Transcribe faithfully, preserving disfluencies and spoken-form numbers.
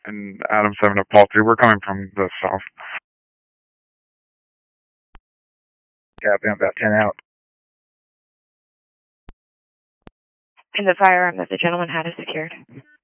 and Adam seven to Paul two. We're coming from the south. Yeah, I'm about ten out. And the firearm that the gentleman had is secured.